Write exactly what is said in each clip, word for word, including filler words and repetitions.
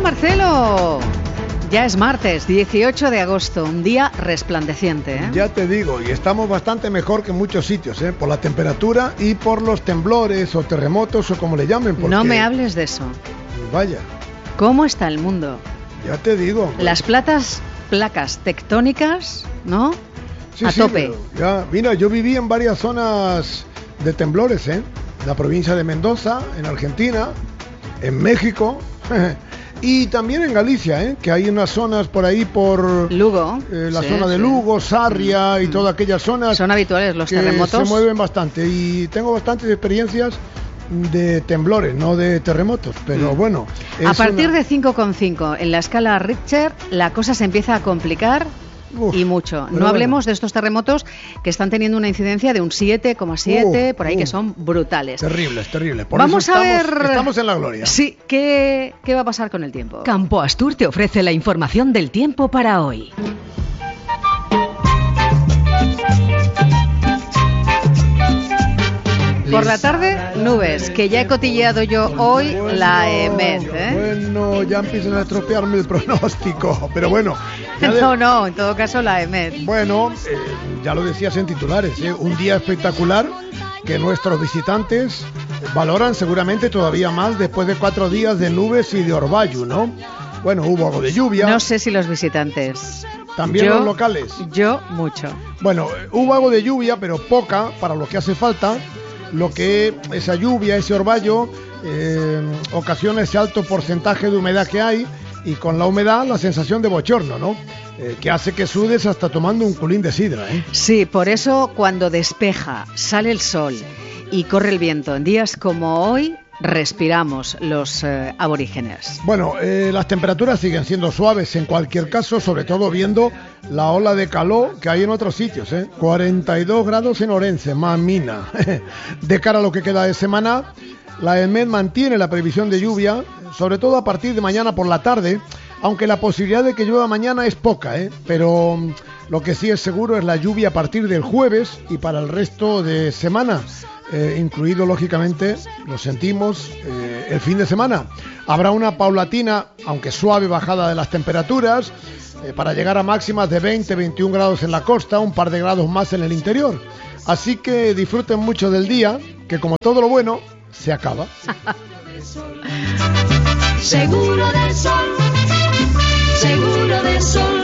Marcelo. Ya es martes, dieciocho de agosto, un día resplandeciente, ¿eh? Ya te digo, y estamos bastante mejor que en muchos sitios, ¿eh? Por la temperatura y por los temblores o terremotos o como le llamen. Porque... No me hables de eso. Vaya. ¿Cómo está el mundo? Ya te digo. Pues... Las platas, placas tectónicas, ¿no? Sí, a sí, tope. Ya, mira, yo viví en varias zonas de temblores, ¿eh? La provincia de Mendoza, en Argentina, en México... Y también en Galicia, ¿eh? Que hay unas zonas por ahí por... Lugo. Eh, la sí, zona de sí. Lugo, Sarria mm. y todas aquellas zonas. Son habituales los que terremotos. Se mueven bastante y tengo bastantes experiencias de temblores, no de terremotos, pero mm. bueno. A partir una... de cinco coma cinco en la escala Richter, la cosa se empieza a complicar. Uf, y mucho. No hablemos bueno. de estos terremotos que están teniendo una incidencia de un siete coma siete, uh, por ahí, uh, que son brutales. Terribles, terribles. Por Vamos eso estamos, a ver... Estamos en la gloria. Sí, ¿qué, ¿qué va a pasar con el tiempo? Campo Astur te ofrece la información del tiempo para hoy. Por la tarde, nubes, que ya he cotilleado yo hoy bueno, la EMET, ¿eh? Bueno, ya empiezan a estropearme el pronóstico, pero bueno. De... No, no, en todo caso la EMET. Bueno, eh, ya lo decías en titulares, ¿eh? Un día espectacular que nuestros visitantes valoran seguramente todavía más después de cuatro días de nubes y de orvallo, ¿no? Bueno, hubo algo de lluvia. No sé si los visitantes... También yo, los locales. Yo, mucho. Bueno, hubo algo de lluvia, pero poca para lo que hace falta. Lo que esa lluvia, ese orvallo, eh, ocasiona ese alto porcentaje de humedad que hay y con la humedad la sensación de bochorno, ¿no? Eh, que hace que sudes hasta tomando un culín de sidra, ¿eh? Sí, por eso cuando despeja, sale el sol y corre el viento en días como hoy, respiramos los eh, aborígenes. Bueno, eh, las temperaturas siguen siendo suaves en cualquier caso, sobre todo viendo la ola de calor que hay en otros sitios, ¿eh? cuarenta y dos grados en Orense, mamina. De cara a lo que queda de semana, la EMET mantiene la previsión de lluvia, sobre todo a partir de mañana por la tarde, aunque la posibilidad de que llueva mañana es poca, ¿eh? Pero lo que sí es seguro es la lluvia a partir del jueves y para el resto de semana. Eh, incluido lógicamente, lo sentimos, eh, el fin de semana. Habrá una paulatina, aunque suave, bajada de las temperaturas eh, para llegar a máximas de veinte a veintiún grados en la costa, un par de grados más en el interior. Así que disfruten mucho del día, que como todo lo bueno, se acaba. Seguro del sol, seguro del sol.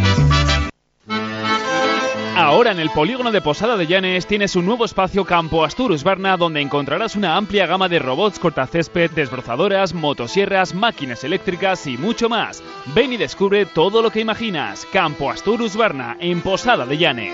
Ahora en el polígono de Posada de Llanes tienes un nuevo espacio Campo Astur Husqvarna donde encontrarás una amplia gama de robots cortacésped, desbrozadoras, motosierras, máquinas eléctricas y mucho más. Ven y descubre todo lo que imaginas. Campo Astur Husqvarna en Posada de Llanes.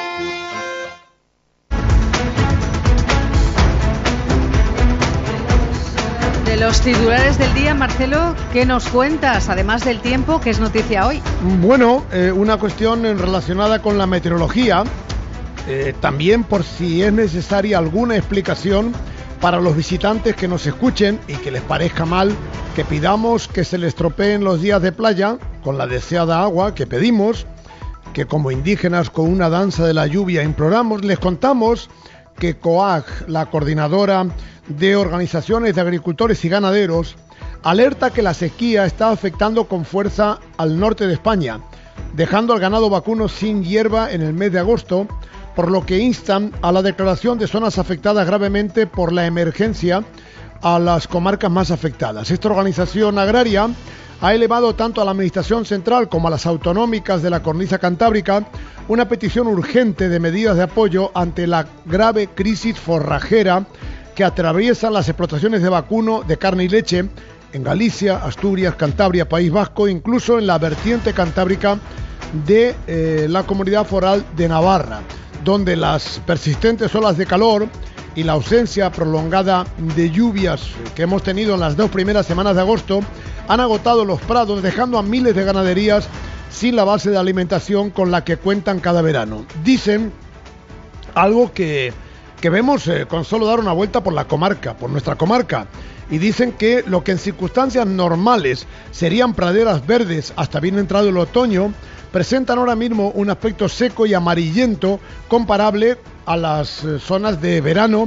De los titulares del día, Marcelo, ¿qué nos cuentas? Además del tiempo, ¿qué es noticia hoy? Bueno, eh, una cuestión relacionada con la meteorología, eh, también por si es necesaria alguna explicación para los visitantes que nos escuchen y que les parezca mal que pidamos que se les estropeen los días de playa con la deseada agua que pedimos, que como indígenas con una danza de la lluvia imploramos. Les contamos que COAG, la coordinadora de organizaciones de agricultores y ganaderos, alerta que la sequía está afectando con fuerza al norte de España, dejando al ganado vacuno sin hierba en el mes de agosto, por lo que instan a la declaración de zonas afectadas gravemente por la emergencia a las comarcas más afectadas. Esta organización agraria ha elevado tanto a la Administración Central como a las autonómicas de la cornisa cantábrica una petición urgente de medidas de apoyo ante la grave crisis forrajera que atraviesan las explotaciones de vacuno de carne y leche en Galicia, Asturias, Cantabria, País Vasco, incluso en la vertiente cantábrica de eh, la Comunidad Foral de Navarra, donde las persistentes olas de calor y la ausencia prolongada de lluvias que hemos tenido en las dos primeras semanas de agosto han agotado los prados, dejando a miles de ganaderías sin la base de alimentación con la que cuentan cada verano. Dicen algo que, que vemos eh, con solo dar una vuelta por la comarca, por nuestra comarca, y dicen que lo que en circunstancias normales serían praderas verdes hasta bien entrado el otoño, presentan ahora mismo un aspecto seco y amarillento comparable a las eh, zonas de verano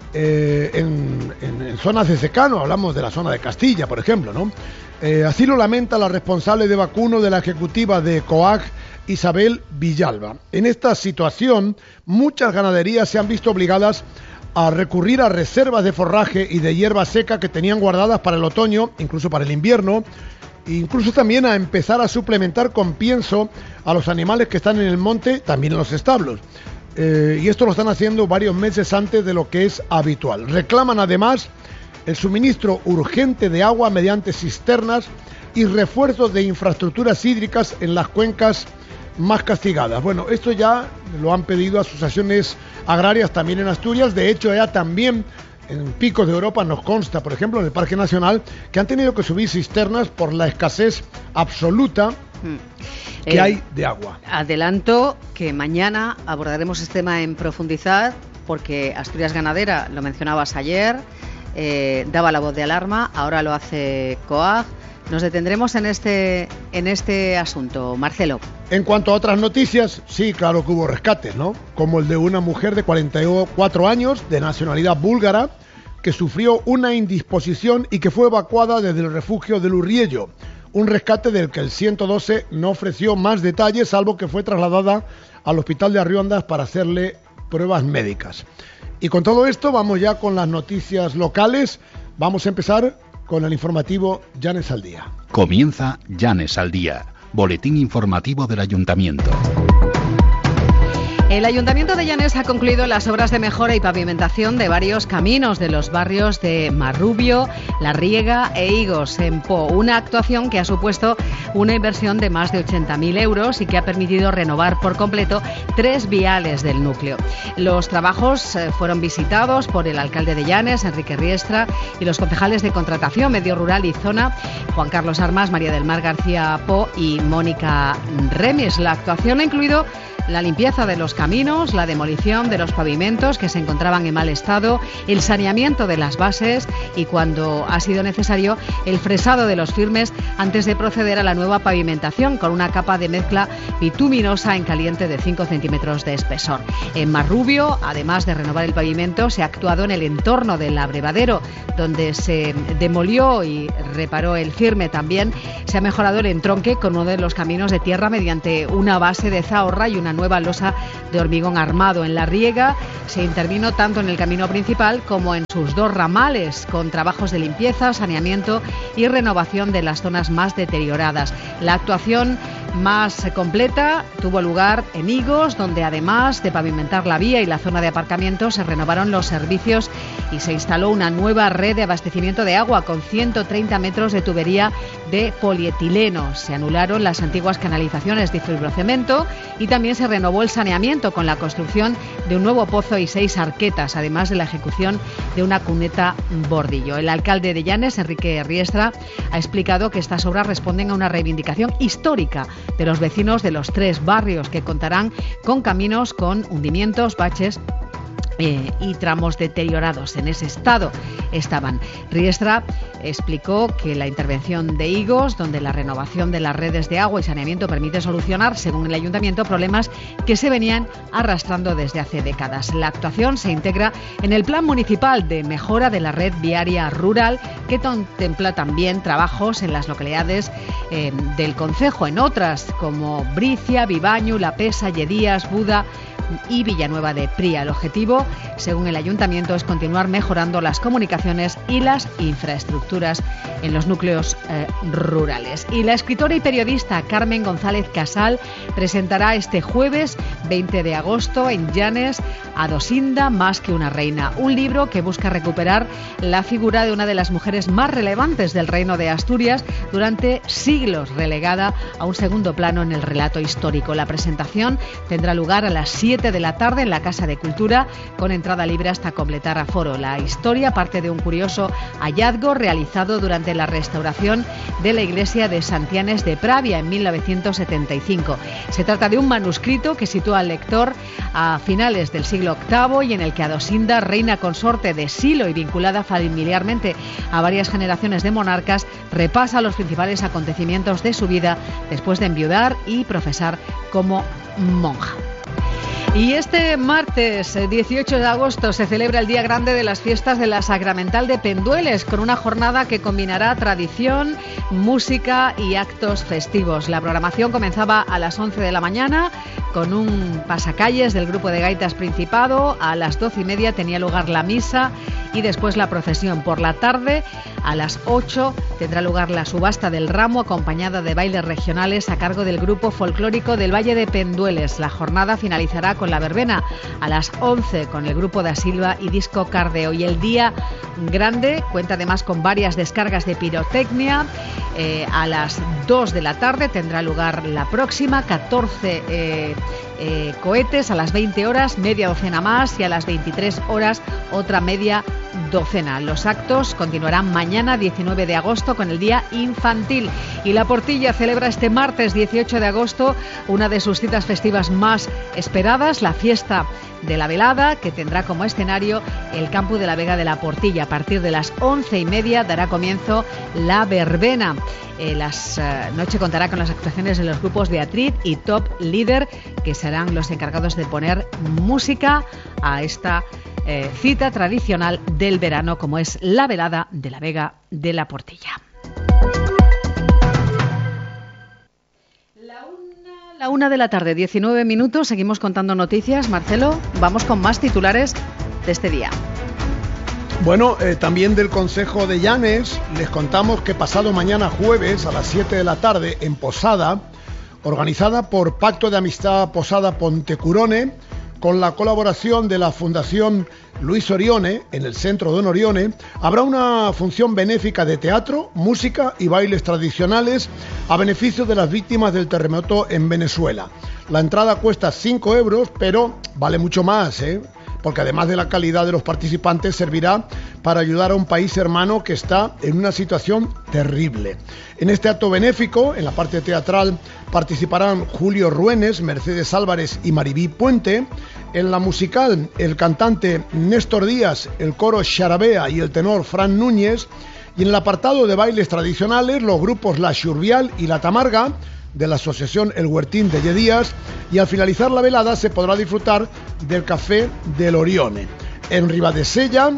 eh, en, en, en zonas de secano, hablamos de la zona de Castilla, por ejemplo, ¿no? Eh, así lo lamenta la responsable de vacuno de la ejecutiva de COAG, Isabel Villalba. En esta situación, muchas ganaderías se han visto obligadas a recurrir a reservas de forraje y de hierba seca que tenían guardadas para el otoño, incluso para el invierno, e incluso también a empezar a suplementar con pienso a los animales que están en el monte, también en los establos. Eh, y esto lo están haciendo varios meses antes de lo que es habitual. Reclaman además el suministro urgente de agua mediante cisternas y refuerzos de infraestructuras hídricas en las cuencas más castigadas. Bueno, esto ya lo han pedido asociaciones agrarias también en Asturias. De hecho, ya también en picos de Europa nos consta, por ejemplo, en el Parque Nacional, que han tenido que subir cisternas por la escasez absoluta mm. que eh, hay de agua. Adelanto que mañana abordaremos este tema en profundidad, porque Asturias Ganadera, lo mencionabas ayer, eh, daba la voz de alarma, ahora lo hace COAG. Nos detendremos en este en este asunto, Marcelo. En cuanto a otras noticias, sí, claro que hubo rescates, ¿no? Como el de una mujer de cuarenta y cuatro años, de nacionalidad búlgara, que sufrió una indisposición y que fue evacuada desde el refugio del Urriello. Un rescate del que el ciento doce no ofreció más detalles, salvo que fue trasladada al hospital de Arriondas para hacerle pruebas médicas. Y con todo esto, vamos ya con las noticias locales. Vamos a empezar con el informativo Llanes al Día. Comienza Llanes al Día, boletín informativo del Ayuntamiento. El Ayuntamiento de Llanes ha concluido las obras de mejora y pavimentación de varios caminos de los barrios de Marrubio, La Riega e Higos en Po. Una actuación que ha supuesto una inversión de más de ochenta mil euros y que ha permitido renovar por completo tres viales del núcleo. Los trabajos fueron visitados por el alcalde de Llanes, Enrique Riestra, y los concejales de Contratación, Medio Rural y Zona, Juan Carlos Armas, María del Mar García Po y Mónica Remis. La actuación ha incluido la limpieza de los caminos, la demolición de los pavimentos que se encontraban en mal estado, el saneamiento de las bases y, cuando ha sido necesario, el fresado de los firmes antes de proceder a la nueva pavimentación con una capa de mezcla bituminosa en caliente de cinco centímetros de espesor. En Marrubio, además de renovar el pavimento, se ha actuado en el entorno del abrevadero, donde se demolió y reparó el firme. También se ha mejorado el entronque con uno de los caminos de tierra mediante una base de zahorra y una nueva losa de hormigón armado. En La Riega se intervino tanto en el camino principal como en sus dos ramales, con trabajos de limpieza, saneamiento y renovación de las zonas más deterioradas. La actuación más completa tuvo lugar en Higos, donde además de pavimentar la vía y la zona de aparcamiento, se renovaron los servicios y se instaló una nueva red de abastecimiento de agua con ciento treinta metros de tubería de polietileno. Se anularon las antiguas canalizaciones de fibrocemento y también se renovó el saneamiento con la construcción de un nuevo pozo y seis arquetas, además de la ejecución de una cuneta bordillo. El alcalde de Llanes, Enrique Riestra, ha explicado que estas obras responden a una reivindicación histórica de los vecinos de los tres barrios, que contarán con caminos con hundimientos, baches Eh, y tramos deteriorados. En ese estado estaban. Riestra explicó que la intervención de Higos, donde la renovación de las redes de agua y saneamiento permite solucionar, según el ayuntamiento, problemas que se venían arrastrando desde hace décadas. La actuación se integra en el Plan Municipal de Mejora de la Red Viaria Rural, que contempla también trabajos en las localidades eh, del concejo, en otras como Bricia, Vivañu, La Pesa, Lledías, Buda y Villanueva de Pría. El objetivo, según el ayuntamiento, es continuar mejorando las comunicaciones y las infraestructuras en los núcleos eh, rurales. Y la escritora y periodista Carmen González Casal presentará este jueves veinte de agosto en Llanes Adosinda, más que una reina, un libro que busca recuperar la figura de una de las mujeres más relevantes del Reino de Asturias, durante siglos relegada a un segundo plano en el relato histórico. La presentación tendrá lugar a las siete de la tarde en la Casa de Cultura, con entrada libre hasta completar aforo. La historia parte de un curioso hallazgo realizado durante la restauración de la iglesia de Santianes de Pravia en mil novecientos setenta y cinco. Se trata de un manuscrito que sitúa al lector a finales del siglo octavo y en el que Adosinda, reina consorte de Silo y vinculada familiarmente a varias generaciones de monarcas, repasa los principales acontecimientos de su vida después de enviudar y profesar como monja. Y este martes dieciocho de agosto se celebra el Día Grande de las Fiestas de la Sacramental de Pendueles, con una jornada que combinará tradición, música y actos festivos. La programación comenzaba a las once de la mañana con un pasacalles del grupo de gaitas Principado. A las doce y media tenía lugar la misa y después la procesión. Por la tarde, a las ocho, tendrá lugar la subasta del ramo, acompañada de bailes regionales a cargo del grupo folclórico del Valle de Pendueles. La jornada finalizará con la verbena a las once con el grupo Da Silva y Disco Cardeo. Y el Día Grande cuenta además con varias descargas de pirotecnia. Eh, a las dos de la tarde tendrá lugar la próxima, catorce eh, eh, cohetes, a las veinte horas media docena más y a las veintitrés horas otra media docena. Los actos continuarán mañana diecinueve de agosto con el Día Infantil. Y La Portilla celebra este martes dieciocho de agosto una de sus citas festivas más esperadas, la fiesta de la velada, que tendrá como escenario el campo de la Vega de La Portilla. A partir de las once y media dará comienzo la verbena. Eh, las eh, noche contará con las actuaciones de los grupos Beatriz y Top Líder, que serán los encargados de poner música a esta eh, cita tradicional del verano, como es la velada de la Vega de La Portilla. La una de la tarde, diecinueve minutos, seguimos contando noticias. Marcelo, vamos con más titulares de este día. Bueno, eh, también del Concejo de Llanes les contamos que pasado mañana jueves a las siete de la tarde en Posada, organizada por Pacto de Amistad Posada Pontecurone, con la colaboración de la Fundación Luis Orione, en el centro Don Orione, habrá una función benéfica de teatro, música y bailes tradicionales a beneficio de las víctimas del terremoto en Venezuela. La entrada cuesta cinco euros, pero vale mucho más, ¿eh? Porque además de la calidad de los participantes, servirá para ayudar a un país hermano que está en una situación terrible. En este acto benéfico, en la parte teatral, participarán Julio Ruenes, Mercedes Álvarez y Maribí Puente. En la musical, el cantante Néstor Díaz, el coro Charabea y el tenor Fran Núñez. Y en el apartado de bailes tradicionales, los grupos La Xurbial y La Tamarga, de la asociación El Huertín de Lledías, y al finalizar la velada se podrá disfrutar del Café del Orione. En Ribadesella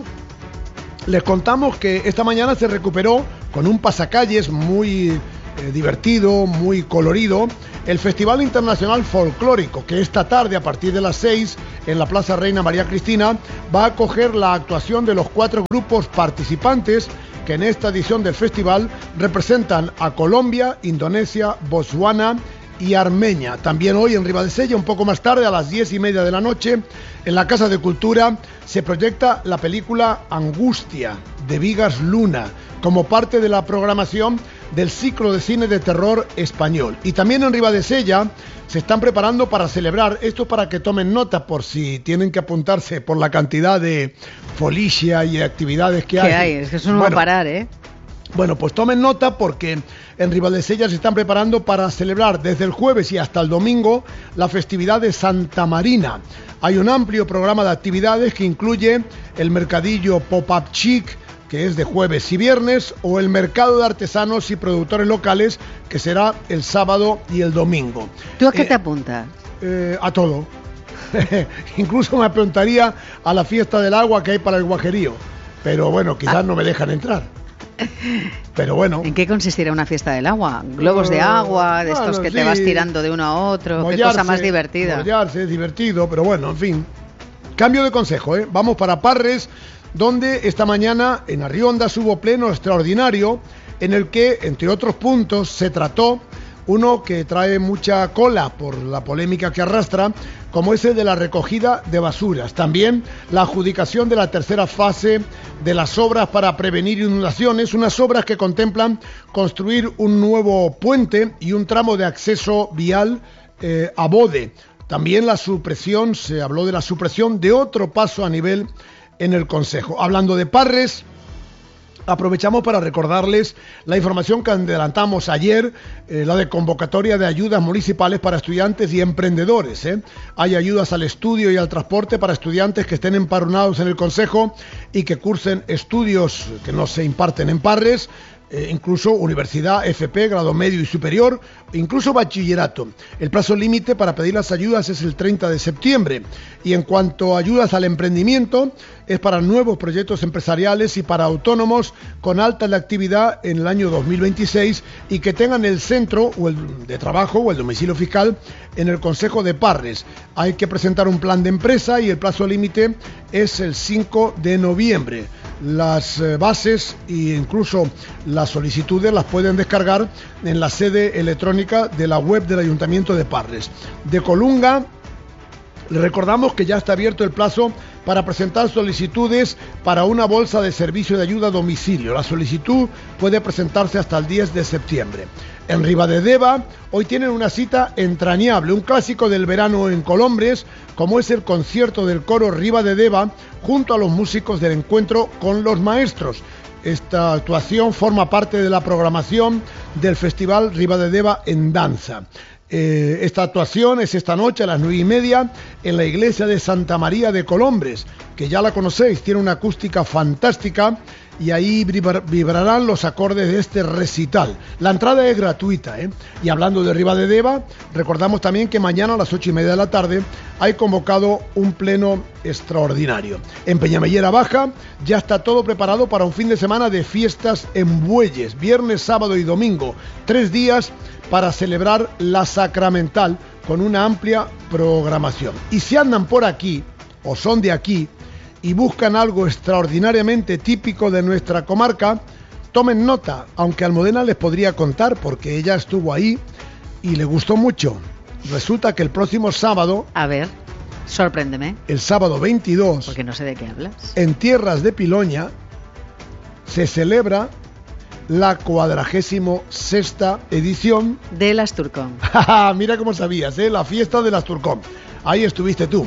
les contamos que esta mañana se recuperó con un pasacalles muy eh, divertido, muy colorido, el Festival Internacional Folclórico, que esta tarde a partir de las seis en la Plaza Reina María Cristina va a acoger la actuación de los cuatro grupos participantes que en esta edición del festival representan a Colombia, Indonesia, Botswana y Armenia. También hoy en Ribadesella, un poco más tarde, a las diez y media de la noche, en la Casa de Cultura se proyecta la película Angustia, de Vigas Luna, como parte de la programación del ciclo de cine de terror español. Y también en Ribadesella se están preparando para celebrar, esto para que tomen nota por si tienen que apuntarse por la cantidad de folicia y actividades que hay. ¿Qué hay? Es que eso no bueno, va a parar, ¿eh? Bueno, pues tomen nota porque en Ribadesella se están preparando para celebrar desde el jueves y hasta el domingo la festividad de Santa Marina. Hay un amplio programa de actividades que incluye el mercadillo Pop-Up Chic, que es de jueves y viernes, o el mercado de artesanos y productores locales, que será el sábado y el domingo. ¿Tú a qué eh, te apuntas? Eh, a todo. Incluso me apuntaría a la fiesta del agua que hay para el Guajerío, pero bueno, quizás ah. no me dejan entrar. Pero bueno. ¿En qué consistirá una fiesta del agua? ¿Globos de agua, de estos bueno, que sí. te vas tirando de uno a otro? Mollarse, ¿qué cosa más divertida? Mollarse, es divertido, pero bueno, en fin. Cambio de consejo, ¿eh? Vamos para Parres, donde esta mañana en Arriondas hubo pleno extraordinario en el que, entre otros puntos, se trató uno que trae mucha cola por la polémica que arrastra, como es el de la recogida de basuras. También la adjudicación de la tercera fase de las obras para prevenir inundaciones, unas obras que contemplan construir un nuevo puente y un tramo de acceso vial eh, a Bode. También la supresión, se habló de la supresión de otro paso a nivel en el Concejo. Hablando de Parres, aprovechamos para recordarles la información que adelantamos ayer, eh, la de convocatoria de ayudas municipales para estudiantes y emprendedores. ¿eh? Hay ayudas al estudio y al transporte para estudiantes que estén empadronados en el Concejo y que cursen estudios que no se imparten en Parres, eh, incluso universidad, F P, grado medio y superior, incluso bachillerato. El plazo límite para pedir las ayudas es el treinta de septiembre. Y en cuanto a ayudas al emprendimiento, es para nuevos proyectos empresariales y para autónomos con alta de actividad en el año dos mil veintiséis y que tengan el centro o el de trabajo o el domicilio fiscal en el Consejo de Parres. Hay que presentar un plan de empresa y el plazo límite es el cinco de noviembre. Las eh, bases e incluso las solicitudes las pueden descargar en la sede electrónica de la web del Ayuntamiento de Parres. De Colunga, le recordamos que ya está abierto el plazo para presentar solicitudes para una bolsa de servicio de ayuda a domicilio. La solicitud puede presentarse hasta el diez de septiembre. En Ribadedeva, hoy tienen una cita entrañable, un clásico del verano en Colombres, como es el concierto del coro Ribadedeva, junto a los músicos del encuentro con los maestros. Esta actuación forma parte de la programación del Festival Ribadedeva en Danza. Eh, esta actuación es esta noche a las nueve y media en la iglesia de Santa María de Colombres, que ya la conocéis, tiene una acústica fantástica y ahí vibrarán los acordes de este recital. La entrada es gratuita, ¿eh? Y hablando de Ribadedeva, recordamos también que mañana a las ocho y media de la tarde hay convocado un pleno extraordinario. En Peñamellera Baja ya está todo preparado para un fin de semana de fiestas en Bueyes, viernes, sábado y domingo, tres días para celebrar la Sacramental con una amplia programación. Y si andan por aquí, o son de aquí, y buscan algo extraordinariamente típico de nuestra comarca, tomen nota, aunque Almudena les podría contar porque ella estuvo ahí y le gustó mucho. Resulta que el próximo sábado... A ver, sorpréndeme. El sábado veintidós... Porque no sé de qué hablas. En tierras de Piloña se celebra la cuadragésimo sexta edición... de las Asturcón. Mira cómo sabías, ¿eh? La fiesta de las Asturcón. Ahí estuviste tú.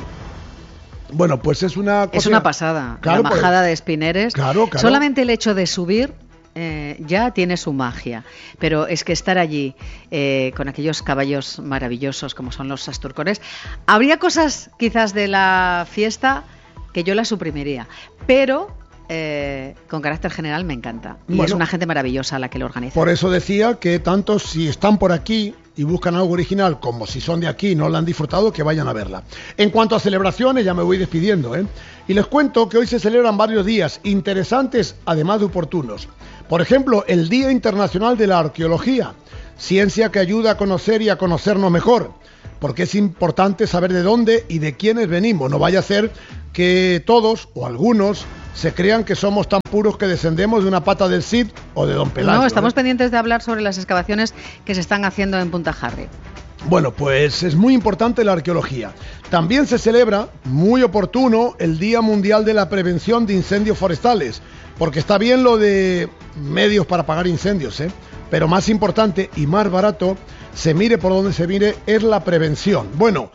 Bueno, pues es una cosa... Es una pasada, claro, la majada pues, de Espineres. Claro, claro. Solamente el hecho de subir eh, ya tiene su magia, pero es que estar allí eh, con aquellos caballos maravillosos como son los Asturcones, habría cosas quizás de la fiesta que yo las suprimiría, pero... Eh, con carácter general me encanta y bueno, es una gente maravillosa la que lo organiza. Por eso decía que tanto si están por aquí y buscan algo original como si son de aquí y no la han disfrutado, que vayan a verla. En cuanto a celebraciones, ya me voy despidiendo, ¿eh? Y les cuento que hoy se celebran varios días interesantes, además de oportunos. Por ejemplo, el Día Internacional de la Arqueología, ciencia que ayuda a conocer y a conocernos mejor, porque es importante saber de dónde y de quiénes venimos. No vaya a ser que todos o algunos se crean que somos tan puros que descendemos de una pata del Cid o de Don Pelayo. No, estamos ¿eh? pendientes de hablar sobre las excavaciones que se están haciendo en Punta Jarry. Bueno, pues es muy importante la arqueología. También se celebra, muy oportuno, el Día Mundial de la Prevención de Incendios Forestales, porque está bien lo de medios para apagar incendios, ¿eh? Pero más importante y más barato, se mire por donde se mire, es la prevención. Bueno,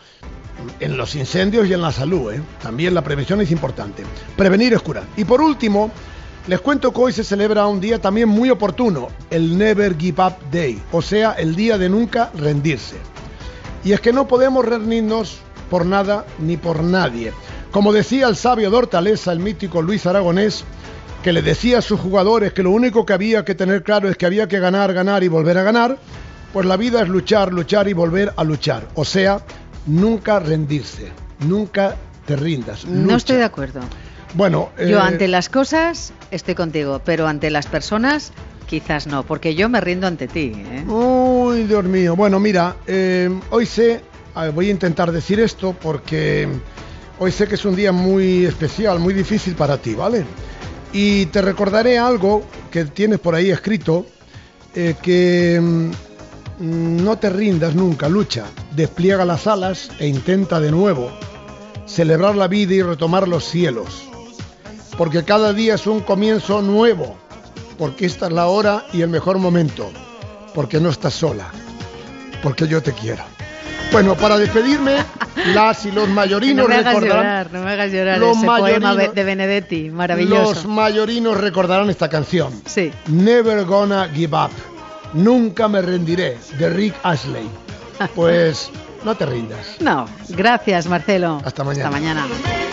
en los incendios y en la salud, ¿eh? También la prevención es importante. Prevenir es curar. Y por último, les cuento que hoy se celebra un día también muy oportuno, el Never Give Up Day, o sea, el día de nunca rendirse. Y es que no podemos rendirnos por nada ni por nadie. Como decía el sabio de Hortaleza, el mítico Luis Aragonés, que le decía a sus jugadores que lo único que había que tener claro es que había que ganar, ganar y volver a ganar, pues la vida es luchar, luchar y volver a luchar. O sea, nunca rendirse, nunca te rindas. Lucha. No estoy de acuerdo. Bueno, eh... yo ante las cosas estoy contigo, pero ante las personas quizás no, porque yo me rindo ante ti, ¿eh? Uy, Dios mío. Bueno, mira, eh, hoy sé, voy a intentar decir esto porque hoy sé que es un día muy especial, muy difícil para ti, ¿vale? Y te recordaré algo que tienes por ahí escrito, eh, que mm, no te rindas nunca, lucha, despliega las alas e intenta de nuevo celebrar la vida y retomar los cielos, porque cada día es un comienzo nuevo, porque esta es la hora y el mejor momento, porque no estás sola, porque yo te quiero. Bueno, para despedirme, las y los mayorinos no me hagas recordarán... llorar, no me hagas llorar, los ese mayorinos, poema de Benedetti, maravilloso. Los mayorinos recordarán esta canción. Sí. Never Gonna Give Up, Nunca me rendiré, de Rick Astley. Pues no te rindas. No, gracias Marcelo. Hasta mañana. Hasta mañana.